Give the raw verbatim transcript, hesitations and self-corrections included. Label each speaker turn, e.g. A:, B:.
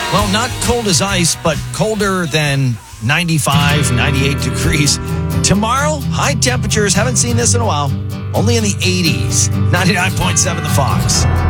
A: Well, not cold as ice, but colder than ninety-five, ninety-eight degrees. Tomorrow, high temperatures. Haven't seen this in a while. Only in the eighties. ninety-nine point seven The Fox.